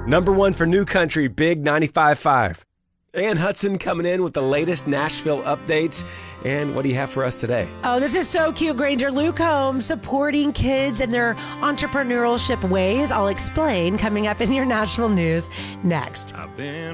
Number one for New Country, Big 95.5. Ann Hudson coming in with the latest Nashville updates. And what do you have for us today? Oh, this is so cute, Granger. Luke Combs supporting kids in their entrepreneurship ways. I'll explain coming up in your Nashville news next. I've been